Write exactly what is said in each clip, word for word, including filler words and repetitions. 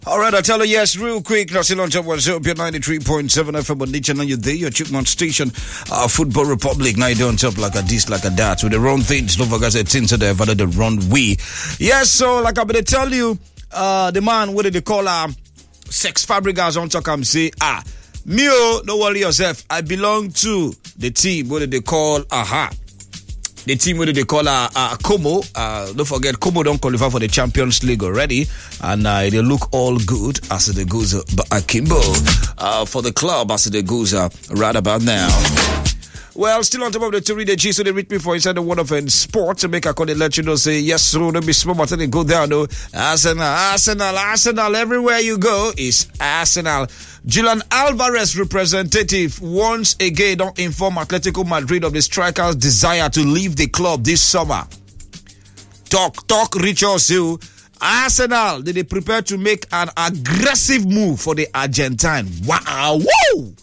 All right, I tell you, yes, real quick. Now, still on top one, Zopia ninety-three point seven F M on Nature, and you're there, your Chipmunk Station, uh, Football Republic. Now, you don't top like a this, like a that. With the wrong things, don't forget the things that they've added the wrong way. Yes, so, like I'm going to tell you, uh, the man, what did they call him? Sex Fabregas on talk, I'm say, ah, Mio, don't worry yourself. I belong to the team, what did they call, aha. The team, what they call uh, uh, Como. Uh, don't forget, Como don't qualify for the Champions League already. And uh, they look all good as they goes uh, Akimbo uh, for the club as they goes uh, right about now. Well, still on top of the to read the G, so they read me for inside the world of uh, sport to make a call and let you know, say, yes, so don't be small, but then they go down, no. Arsenal, Arsenal, Arsenal, everywhere you go is Arsenal. Julian Alvarez representative once again don't inform Atletico Madrid of the striker's desire to leave the club this summer. Talk, talk, reach us you. Arsenal, did they prepare to make an aggressive move for the Argentine? Wow, woo!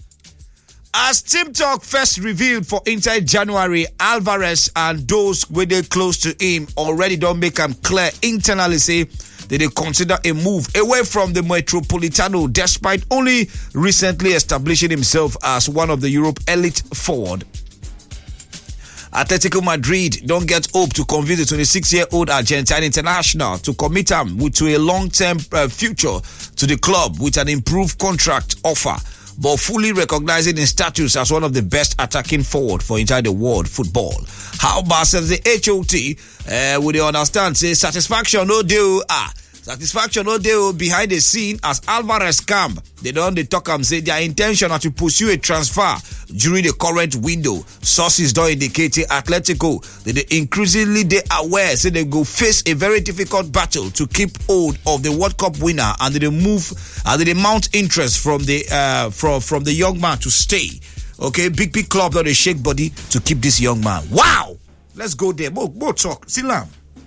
As Team Talk first revealed for inside January, Alvarez and those with it close to him already don't make them clear internally say that they consider a move away from the Metropolitano despite only recently establishing himself as one of the Europe elite forward. Atletico Madrid don't get hope to convince the twenty-six-year-old Argentine international to commit him to a long-term uh, future to the club with an improved contract offer, but fully recognizing his status as one of the best attacking forward for entire the world football. How about the H O T? Uh, would they understand? Say satisfaction no deal. Ah, satisfaction no deal behind the scene as Alvarez camp. They don't they talk and say their intention are to pursue a transfer during the current window. Sources don't indicate Atletico that they increasingly they aware say they go face a very difficult battle to keep hold of the World Cup winner and they move and they mount interest from the uh from from the young man to stay. Okay, big big club that they shake body to keep this young man. Wow, let's go there. More, more talk. Silam.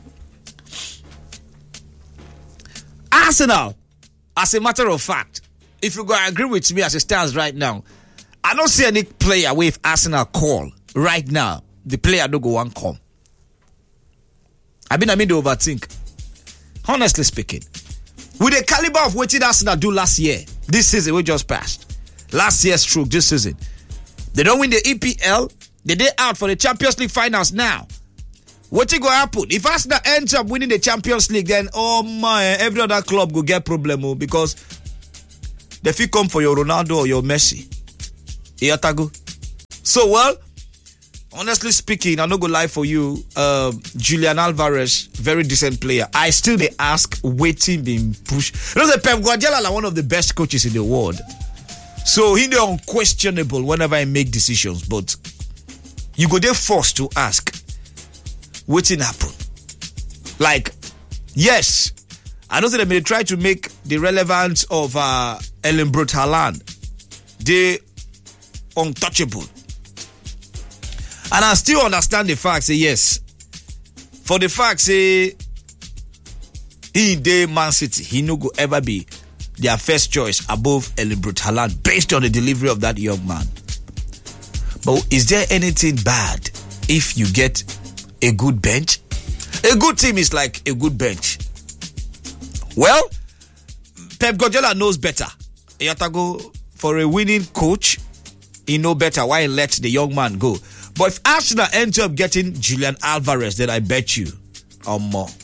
Arsenal, as a matter of fact, if you go agree with me as it stands right now, I don't see any player with Arsenal call right now. The player don't go and come. I mean, I mean, they overthink. Honestly speaking, with the caliber of what did Arsenal do last year, this season we just passed. Last year's stroke, this season. They don't win the E P L. They they out for the Champions League finals now. What's going to happen? If Arsenal ends up winning the Champions League, then, oh my, every other club will get problem because they fit come for your Ronaldo or your Messi. Iyatago. So, well, honestly speaking, I'm not going to lie for you, uh, Julian Alvarez, very decent player. I still they ask, waiting, being pushed. You know, Pep Guardiola is one of the best coaches in the world. So, he's unquestionable whenever I make decisions, but you go there forced to ask, what's happen? Like, yes, I know that they may try to make the relevance of uh, Erling Braut Haaland, they untouchable. And I still understand the fact, say yes, for the fact, say, he day Man City, he no go ever be their first choice above Erling Braut Haaland based on the delivery of that young man. But is there anything bad if you get a good bench? A good team is like a good bench. Well, Pep Guardiola knows better. Iyatago, for a winning coach, he know better why he let the young man go. But if Arsenal ends up getting Julian Alvarez, then I bet you, um,